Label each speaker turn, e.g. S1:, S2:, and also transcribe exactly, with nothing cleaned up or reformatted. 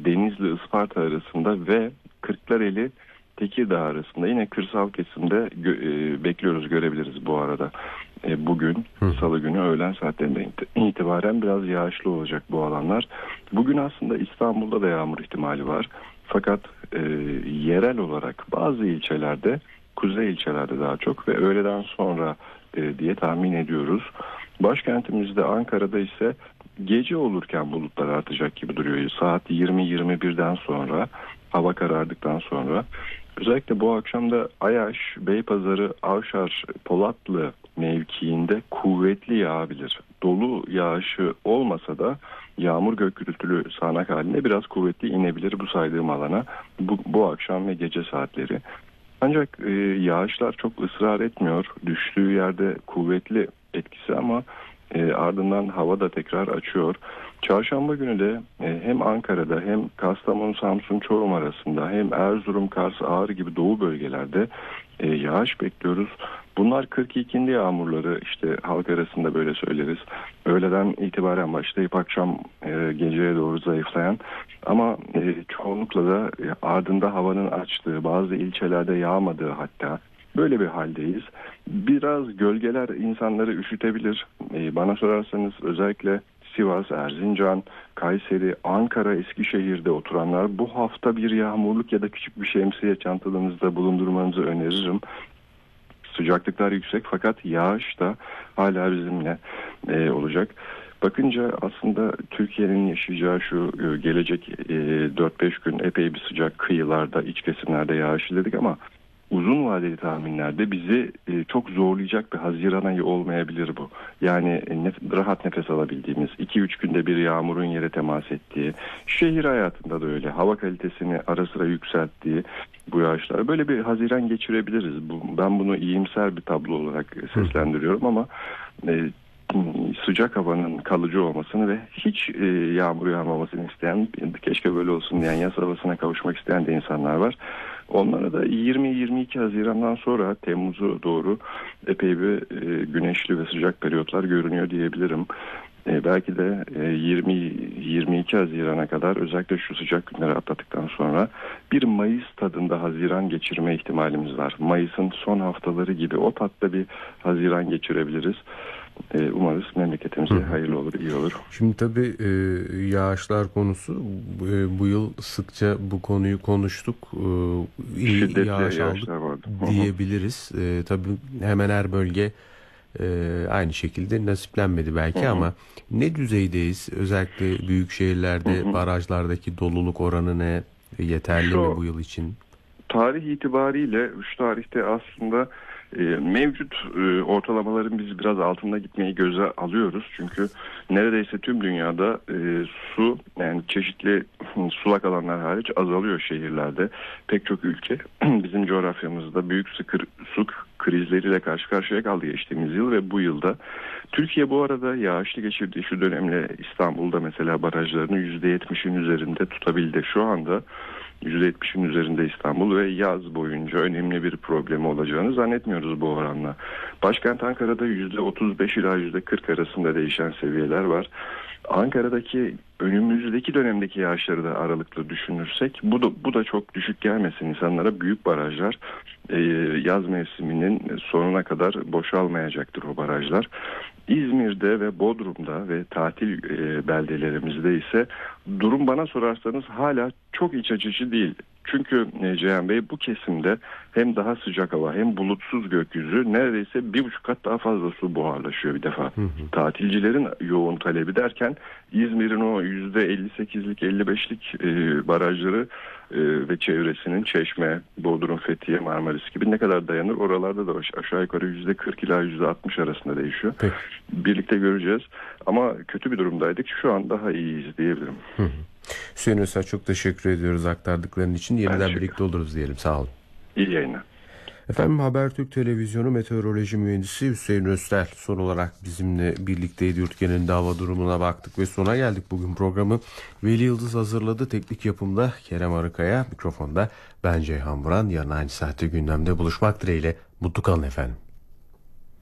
S1: Denizli Isparta arasında ve Kırklareli Tekirdağ arasında yine kırsal kesimde gö- e, bekliyoruz, görebiliriz bu arada. E, bugün Hı. Salı günü öğlen saatlerinde itibaren biraz yağışlı olacak bu alanlar. Bugün aslında İstanbul'da da yağmur ihtimali var. Fakat e, yerel olarak bazı ilçelerde, kuzey ilçelerde daha çok ve öğleden sonra e, diye tahmin ediyoruz. Başkentimizde Ankara'da ise gece olurken bulutlar artacak gibi duruyor. Saat yirmi yirmi birden sonra, hava karardıktan sonra. Özellikle bu akşam da Ayaş, Beypazarı, Avşar, Polatlı mevkiinde kuvvetli yağabilir. Dolu yağışı olmasa da yağmur gök gürültülü sağanak halinde biraz kuvvetli inebilir bu saydığım alana bu, bu akşam ve gece saatleri. Ancak e, yağışlar çok ısrar etmiyor. Düştüğü yerde kuvvetli etkisi ama e, ardından hava da tekrar açıyor. Çarşamba günü de e, hem Ankara'da hem Kastamonu, Samsun, Çorum arasında hem Erzurum, Kars, Ağrı gibi doğu bölgelerde e, yağış bekliyoruz. Bunlar kırk ikindi yağmurları, işte halk arasında böyle söyleriz. Öğleden itibaren başlayıp akşam e, geceye doğru zayıflayan ama e, çoğunlukla da e, ardında havanın açtığı, bazı ilçelerde yağmadığı hatta böyle bir haldeyiz. Biraz gölgeler insanları üşütebilir. E, bana sorarsanız özellikle Sivas, Erzincan, Kayseri, Ankara, Eskişehir'de oturanlar bu hafta bir yağmurluk ya da küçük bir şemsiye çantalarınızda bulundurmanızı öneririm. Sıcaklıklar yüksek fakat yağış da hala bizimle e, olacak. Bakınca aslında Türkiye'nin yaşayacağı şu e, gelecek e, dört beş gün epey bir sıcak, kıyılarda, iç kesimlerde yağış dedik ama uzun vadeli tahminlerde bizi e, çok zorlayacak bir Haziran ayı olmayabilir bu. Yani e, nef- rahat nefes alabildiğimiz, iki üç günde bir yağmurun yere temas ettiği, şehir hayatında da öyle, hava kalitesini ara sıra yükselttiği bu yağışlar. Böyle bir Haziran geçirebiliriz. Bu, ben bunu iyimser bir tablo olarak seslendiriyorum ama e, sıcak havanın kalıcı olmasını ve hiç e, yağmur yağmamasını isteyen, keşke böyle olsun diyen, yaz havasına kavuşmak isteyen de insanlar var. Onlara da yirmi yirmi iki Haziran'dan sonra Temmuz'u doğru epey bir e, güneşli ve sıcak periyotlar görünüyor diyebilirim. E, belki de e, yirmi yirmi iki Haziran'a kadar özellikle şu sıcak günleri atlattıktan sonra bir Mayıs tadında Haziran geçirme ihtimalimiz var. Mayıs'ın son haftaları gibi o tatta bir Haziran geçirebiliriz. E, umarız memleketimize hayırlı olur, iyi olur.
S2: Şimdi tabii e, yağışlar konusu e, bu yıl sıkça bu konuyu konuştuk. E, iyi
S1: Şiddetli
S2: yağış
S1: yağışlar
S2: aldık
S1: vardı
S2: diyebiliriz. E, tabii hemen her bölge e, aynı şekilde nasiplenmedi belki Hı-hı. ama ne düzeydeyiz? Özellikle büyük şehirlerde Hı-hı. barajlardaki doluluk oranı ne? Yeterli Şu, mi bu yıl için?
S1: Tarih itibariyle şu tarihte aslında e, mevcut e, ortalamaların biz biraz altında gitmeyi göze alıyoruz. Çünkü neredeyse tüm dünyada e, su, yani çeşitli sulak alanlar hariç azalıyor şehirlerde. Pek çok ülke bizim coğrafyamızda büyük sıkır, su krizleriyle karşı karşıya kaldı geçtiğimiz yıl ve bu yılda. Türkiye bu arada yağışlı geçirdiği şu dönemle İstanbul'da mesela barajlarını yüzde yetmişin üzerinde tutabildi. Şu anda yüzde yetmişin üzerinde İstanbul ve yaz boyunca önemli bir problemi olacağını zannetmiyoruz bu oranla. Başkent Ankara'da yüzde otuz beş ila yüzde kırk arasında değişen seviyeler var. Ankara'daki önümüzdeki dönemdeki yağışları da aralıklı düşünürsek bu da, bu da çok düşük gelmesin insanlara. Büyük barajlar e, yaz mevsiminin sonuna kadar boşalmayacaktır o barajlar. İzmir'de ve Bodrum'da ve tatil e, beldelerimizde ise durum bana sorarsanız hala çok iç açıcı değil. Çünkü e, Ceyhan Bey bu kesimde hem daha sıcak hava hem bulutsuz gökyüzü neredeyse bir buçuk kat daha fazla su buharlaşıyor bir defa. Hı hı. Tatilcilerin yoğun talebi derken İzmir'in o yüzde elli sekizlik elli beşlik e, barajları e, ve çevresinin Çeşme, Bodrum, Fethiye, Marmaris gibi ne kadar dayanır oralarda da aşağı yukarı yüzde kırk ila yüzde altmış arasında değişiyor. Peki. Birlikte göreceğiz ama kötü bir durumdaydık, şu an daha iyiyiz diyebilirim.
S2: Hı hı. Hüseyin Öztürk, çok teşekkür ediyoruz aktardıkların için. Yeniden birlikte oluruz diyelim. Sağ olun.
S1: İyi yayınlar.
S2: Efendim, Habertürk Televizyonu meteoroloji mühendisi Hüseyin Öztürk son olarak bizimle birlikteydi. Yurt genelinde hava durumuna baktık ve sona geldik bugün programı. Veli Yıldız hazırladı. Teknik yapımda Kerem Arıkaya, mikrofonda ben Ceyhan Buran. Yarın aynı saatte gündemde buluşmak dileğiyle. Mutlu kalın efendim.